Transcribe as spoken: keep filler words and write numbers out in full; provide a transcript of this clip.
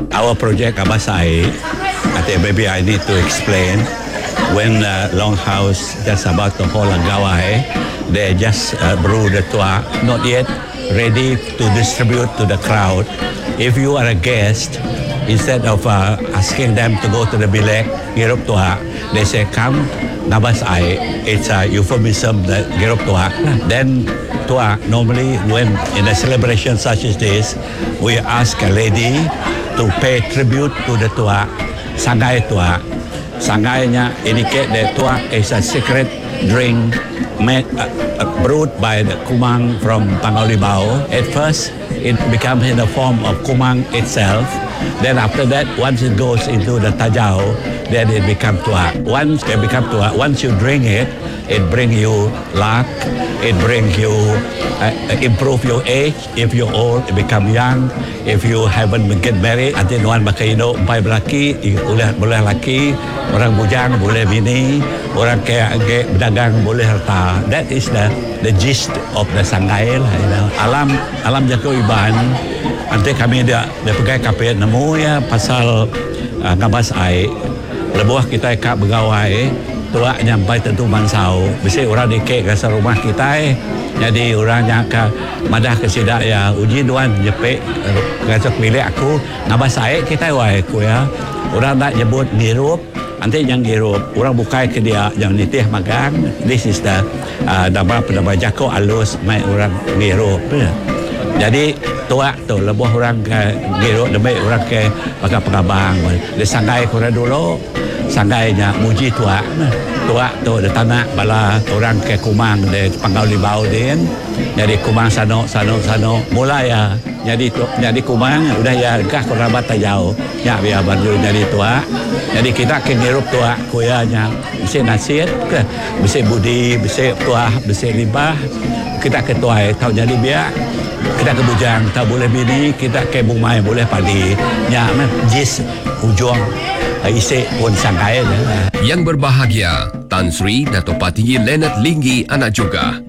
Our project Abasai, I think maybe I need to explain. When uh, Longhouse just about to hold a gawai, they just uh, brew the tua, not yet ready to distribute to the crowd. If you are a guest, instead of uh, asking them to go to the bilek, girup tua, they say, come, nabas ay. It's a euphemism, that girup tua. Then tua, normally when in a celebration such as this, we ask a lady to pay tribute to the tua, sangay tua. Sangaynya indicate that tua is a secret drink made, uh, uh, brewed by the kumang from Pangaulibao. At first, it becomes in the form of kumang itself. Then after that, once it goes into the tajao, then it becomes tua. Once it becomes tua, once you drink it, it brings you luck. It brings you, uh, improve your age. If you're old, it become young. If you haven't been get married, nanti nuan makaido empat laki, boleh boleh laki, orang bujang boleh bini, orang kaya ke berdagang boleh harta. That is the the gist of the sangay lah. You know. Alam alam Jako Iban. Nanti kami dia dia pegai kapit nemu ya pasal uh, ngabas ai. Lebuah kita kak begawai. Tua nyampai tentu mansau. Bisa orang dikek ke rumah kita eh. Jadi orang yang ke madah ke sidak ya uji duan jepek kasih milik aku ngabas air kita wai aku ya. Orang nak nyebut ngirup, nanti yang ngirup orang bukai ke dia yang nitih magang. This is the uh, nama nama Jako alus mai orang ngirup. Ya. Jadi tua tu lebuh orang ke ngirup demi orang ke pakai pengabang. Dia sanggai korang dulu. Sanggainya muji tua tua tu de tanah bala orang ke kumang de Pangaulibao din jadi kumang sano sano sano mulai ya jadi tu jadi kumang udah ya gah kerabat tajau ya biar baru jadi tua jadi kita ke ngirup tua kuyanya bisa nasihat ke bisa budi bisa tua bisa libah kita ke tua tahu jadi biar kita ke bujang tak boleh bini kita ke bumai boleh padi nya jis hujung isi pun sangkai. Yang berbahagia, Tan Sri Dato' Patinggi Leonard Linggi anak juga